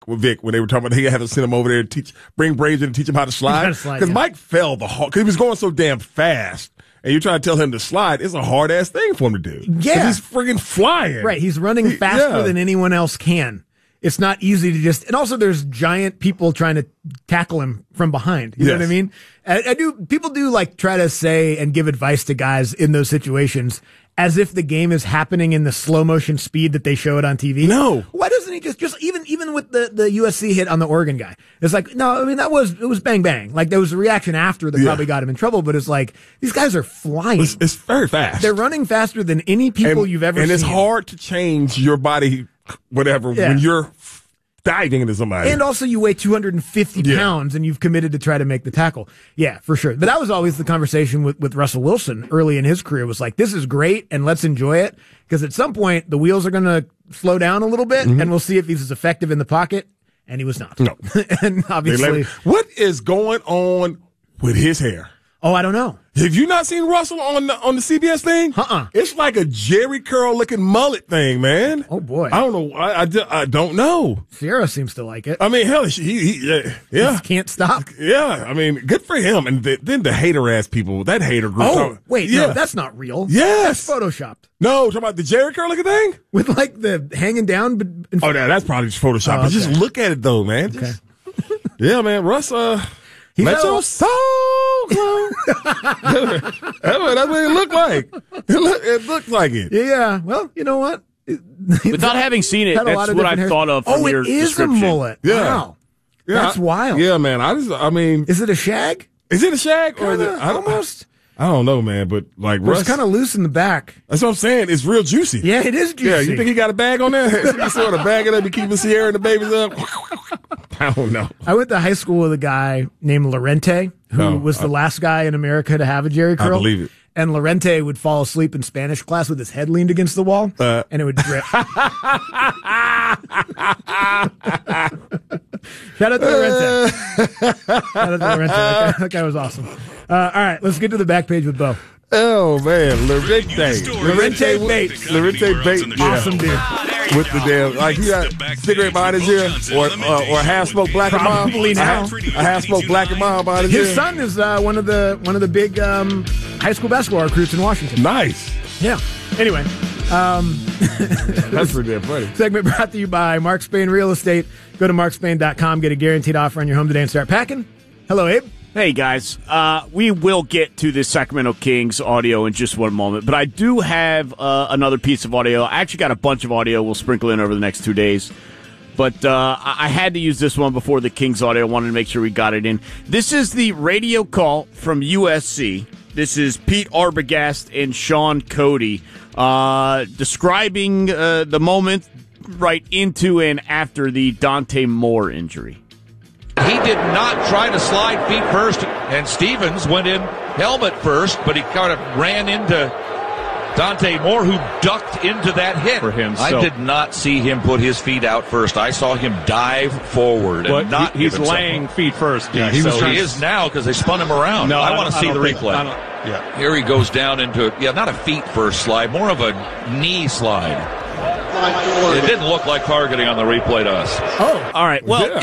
Vic when they were talking about they had to send him over there to bring Braves in and teach him how to slide. Because Mike fell because he was going so damn fast. And you're trying to tell him to slide. It's a hard-ass thing for him to do. Yeah. He's friggin' flying. Right. He's running faster than anyone else can. It's not easy to just, and also there's giant people trying to tackle him from behind. You know what I mean? People do like try to say and give advice to guys in those situations as if the game is happening in the slow motion speed that they show it on TV. No. Why doesn't he just even with the USC hit on the Oregon guy? It's like, no, I mean, it was bang bang. Like there was a reaction after that probably got him in trouble, but it's like, these guys are flying. It's very fast. They're running faster than any people you've ever seen. And it's hard to change your body, whatever, when you're diving into somebody. And also you weigh 250 pounds and you've committed to try to make the tackle. Yeah, for sure. But that was always the conversation with Russell Wilson early in his career was like, this is great and let's enjoy it because at some point the wheels are going to slow down a little bit and we'll see if he's as effective in the pocket. And he was not. No. And obviously. What is going on with his hair? Oh, I don't know. Have you not seen Russell on the CBS thing? It's like a Jerry curl looking mullet thing, man. Oh boy. I don't know. I don't know. Sierra seems to like it. I mean, hell, he Just can't stop. Yeah, I mean, good for him. And then the hater ass people, that hater group. Oh, wait, no, that's not real. Yes. That's photoshopped. No, talking about the Jerry curl looking thing? With like the hanging down. Oh, that's probably just photoshopped. Oh, But just look at it though, man. Okay. Yeah, man, Russ, let your soul glow. That's what it looked like. It looked like it. Yeah. Well, you know what? Without having seen it, that's what I thought of from your description. It is a mullet. Yeah. Wow. Yeah, That's wild. Yeah, man. I mean. Is it a shag? Is it a shag? Or is it, almost. I don't know, man, but like Russ, it's kind of loose in the back. That's what I'm saying. It's real juicy. Yeah, it is juicy. Yeah, you think he got a bag on there? He sort of bag it up, be keeping Sierra and the babies up. I don't know. I went to high school with a guy named Lorente, who was the last guy in America to have a Jerry curl. I believe it. And Lorente would fall asleep in Spanish class with his head leaned against the wall, and it would drip. Shout out to Lorente. Shout out to Lorente. That guy was awesome. All right, let's get to the back page with Bo. Oh, man. Lorente Bates. Awesome dude. With the damn, like he got cigarette behind his ear or half smoked black and mild. Probably now. A half smoked black and mild behind his ear. His son is one of the big high school basketball recruits in Washington. Nice. Yeah. Anyway. That's pretty damn funny. Segment brought to you by Mark Spain Real Estate. Go to markspain.com, get a guaranteed offer on your home today and start packing. Hello, Abe. Hey, guys. We will get to the Sacramento Kings audio in just one moment, but I do have another piece of audio. I actually got a bunch of audio we'll sprinkle in over the next 2 days, but I had to use this one before the Kings audio. I wanted to make sure we got it in. This is the radio call from USC. This is Pete Arbogast and Sean Cody describing the moment right into and after the Dante Moore injury. He did not try to slide feet first, and Stevens went in helmet first, but he kind of ran into Dante Moore, who ducked into that hit. For him, I did not see him put his feet out first. I saw him dive forward and not. He's laying feet first. Yeah, he is now because they spun him around. No, I want to see the replay. Yeah. Here he goes down into not a feet first slide, more of a knee slide. It didn't look like targeting on the replay to us. Oh, all right. Well,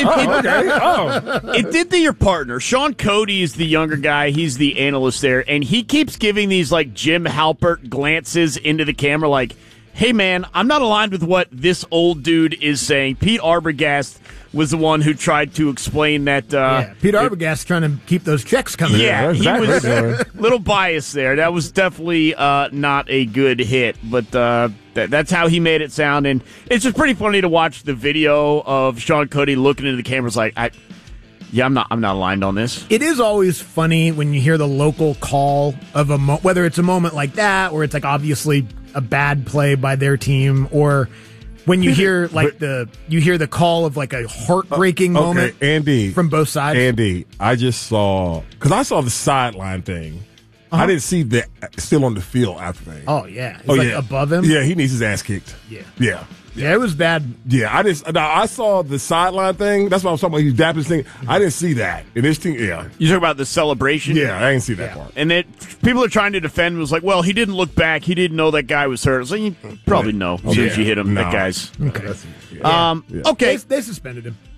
it did to your partner. Sean Cody is the younger guy. He's the analyst there, and he keeps giving these like Jim Halpert glances into the camera like, hey, man, I'm not aligned with what this old dude is saying. Pete Arbogast was the one who tried to explain that. Pete Arbogast trying to keep those checks coming. Yeah, he was a little biased there. That was definitely not a good hit, but that's how he made it sound. And it's just pretty funny to watch the video of Sean Cody looking into the cameras like, I'm not aligned on this. It is always funny when you hear the local call of whether it's a moment like that, or it's like obviously a bad play by their team, or when you hear the call of like a heartbreaking moment. Andy, from both sides. Andy, I just saw the sideline thing. I didn't see that still on the field after thing. Oh yeah, above him. Yeah, he needs his ass kicked. Yeah. Yeah, it was bad. Yeah, I saw the sideline thing. That's what I was talking about. He's dapping his thing. I didn't see that. And this team, You talk about the celebration? Yeah, I didn't see that part. And people are trying to defend him. It was like, well, he didn't look back. He didn't know that guy was hurt. It's like, you probably know as soon as you hit him. No. That guy's. Okay. Okay. They suspended him.